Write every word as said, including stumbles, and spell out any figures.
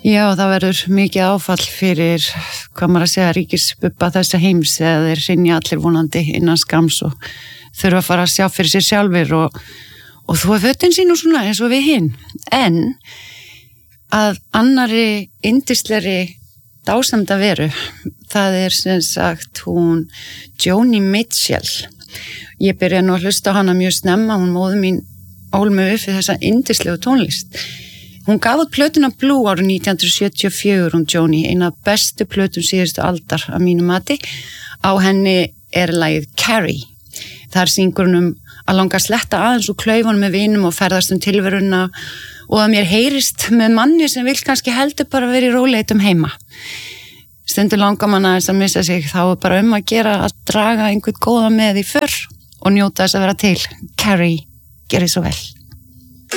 Já, það verður mikið áfall fyrir, hvað maður að segja, ríkisbubba þessa heims eða þeir hrynja allir vonandi innan skams og þurfa að fara að sjá fyrir sér sjálfur og, og þú er fötin sín og svona eins og við hinn. En að annari yndislegri dásamda veru, það er sem sagt hún Joni Mitchell. Ég byrja nú að hlusta á hana mjög snemma, hún móður mín ól mig upp við þessa yndislegu tónlist. Hún gaf út plötuna Blue árið nítján hundruð sjötíu og fjögur, hún Joni, eina af bestu plötum síðustu aldar að mínu mati. Á henni er lagið Carrie. Þar syngur hún um að langa að sletta aðeins úr klaufunum með vinum og ferðast um tilveruna og að mér heyrist með manni sem vil kannski heldur bara verið róleitum heima. Stundur langar mann aðeins að missa sig, þá er bara um að gera að draga einhvern góða með í för og njóta þess að vera til. Carrie, gerði svo vel.